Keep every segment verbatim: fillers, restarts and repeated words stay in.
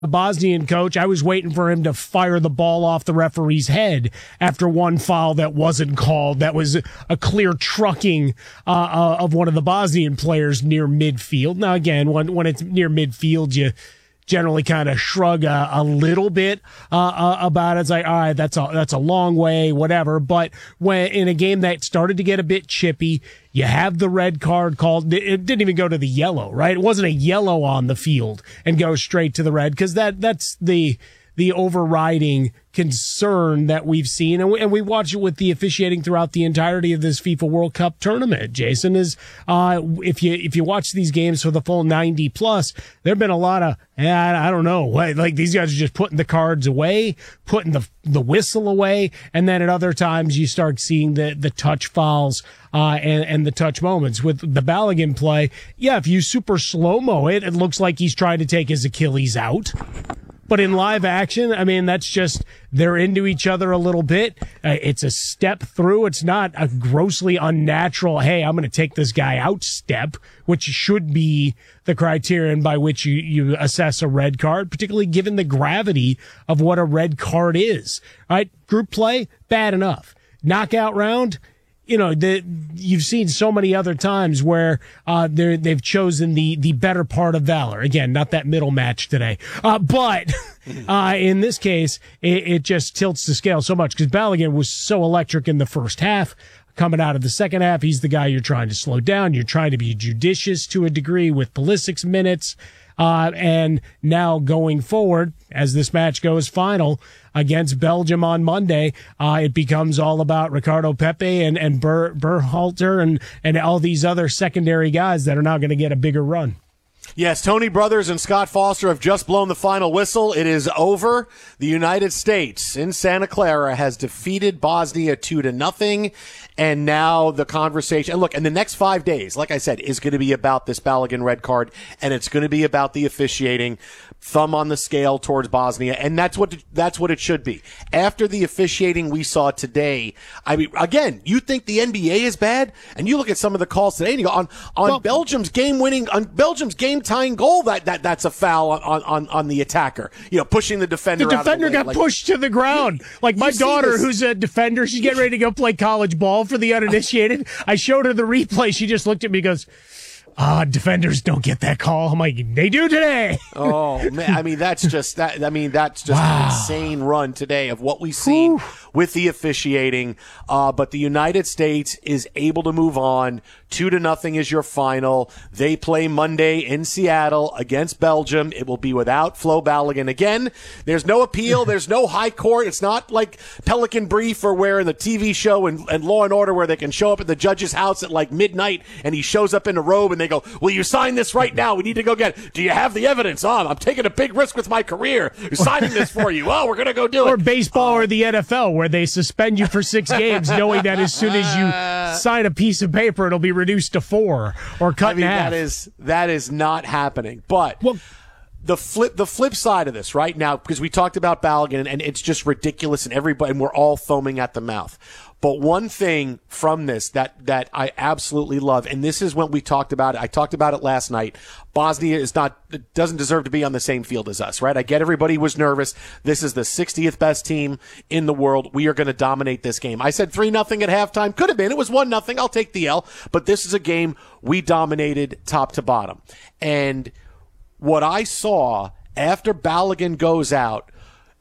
the Bosnian coach, I was waiting for him to fire the ball off the referee's head after one foul that wasn't called. That was a clear trucking uh, uh, of one of the Bosnian players near midfield. Now, again, when, when it's near midfield, you generally kind of shrug a, a little bit uh, uh, about it. It's like, all right, that's a, that's a long way, whatever. But when in a game that started to get a bit chippy, you have the red card called. It didn't even go to the yellow, right? It wasn't a yellow on the field and go straight to the red, because that that's the the overriding concern that we've seen. And we, and we watch it with the officiating throughout the entirety of this FIFA World Cup tournament. Jason, is uh, if you if you watch these games for the full ninety plus, there have been a lot of, eh, I don't know, like these guys are just putting the cards away, putting the the whistle away, and then at other times you start seeing the, the touch fouls uh, and, and the touch moments. With the Balogun play, yeah, if you super slow-mo it, it looks like he's trying to take his Achilles out. But in live action, I mean, that's just, they're into each other a little bit. Uh, it's a step through. It's not a grossly unnatural, hey, I'm going to take this guy out step, which should be the criterion by which you, you assess a red card, particularly given the gravity of what a red card is. All right, group play, bad enough. Knockout round, you know, the, you've seen so many other times where uh, they're, they've chosen the, the better part of valor. Again, not that middle match today. Uh, but uh, in this case, it, it just tilts the scale so much because Balogun was so electric in the first half. Coming out of the second half, he's the guy you're trying to slow down. You're trying to be judicious to a degree with Pulisic's minutes. Uh, and now going forward, as this match goes final against Belgium on Monday, uh, it becomes all about Ricardo Pepi and, and Ber, Berhalter and, and all these other secondary guys that are now going to get a bigger run. Yes, Tony Brothers and Scott Foster have just blown the final whistle. It is over. The United States in Santa Clara has defeated Bosnia two to nothing. And now the conversation, and look, in the next five days, like I said, is going to be about this Balogun red card, and it's going to be about the officiating, thumb on the scale towards Bosnia, and that's what that's what it should be. After the officiating we saw today, I mean, again, you think the N B A is bad, and you look at some of the calls today, and you go on on well, Belgium's game-winning, on Belgium's game-tying goal, that that that's a foul on on on the attacker, you know, pushing the defender. The defender out of the way. got like, pushed to the ground. You, like my daughter, who's a defender, she's getting ready to go play college ball for the uninitiated. I showed her the replay. She just looked at me and goes, ah, defenders don't get that call. I'm like, they do today. Oh, man. I mean, that's just that. I mean, that's just wow. an insane run today of what we've seen Whew. with the officiating. Uh, but the United States is able to move on. Two to nothing is your final. They play Monday in Seattle against Belgium. It will be without Flo Balogun again. There's no appeal. There's no high court. It's not like Pelican Brief or where in the T V show and, and Law and Order where they can show up at the judge's house at like midnight and he shows up in a robe and they go, will you sign this right now? We need to go get it. Do you have the evidence? Oh, I'm taking a big risk with my career. We're signing this for you. Oh, we're going to go do it. Or baseball uh, or the N F L where they suspend you for six games knowing that as soon as you sign a piece of paper, it'll be reduced to four or cut I mean, in half. That is, that is not happening. But well, the flip, the flip side of this right now, because we talked about Balogun and it's just ridiculous and everybody, and we're all foaming at the mouth. But one thing from this that, that I absolutely love, and this is when we talked about it. I talked about it last night. Bosnia is not, doesn't deserve to be on the same field as us, right? I get everybody was nervous. This is the sixtieth best team in the world. We are going to dominate this game. I said three nothing at halftime. Could have been. It was one nothing. I'll take the L. But this is a game we dominated top to bottom. And what I saw after Balogun goes out,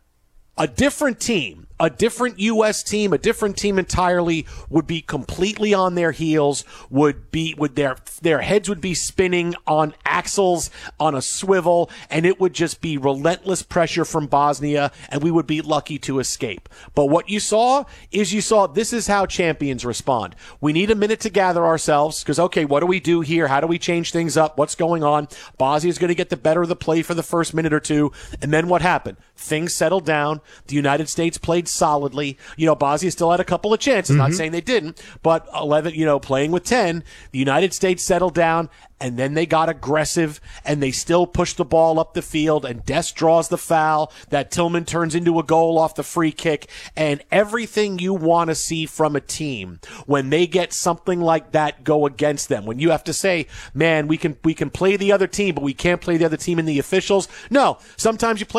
a different team, a different U S team, a different team entirely would be completely on their heels, would be, would their, their heads would be spinning on axles on a swivel, and it would just be relentless pressure from Bosnia, and we would be lucky to escape. But what you saw is you saw this is how champions respond. We need a minute to gather ourselves, because, okay, what do we do here? How do we change things up? What's going on? Bosnia's going to get the better of the play for the first minute or two, and then what happened? Things settled down. The United States played solidly. You know, Bosnia still had a couple of chances. Mm-hmm. Not saying they didn't, but eleven, you know, playing with ten, the United States settled down. And then they got aggressive, and they still pushed the ball up the field, and Dest draws the foul. That Tillman turns into a goal off the free kick. And everything you want to see from a team when they get something like that go against them, when you have to say, man, we can we can play the other team, but we can't play the other team in the officials. No, sometimes you play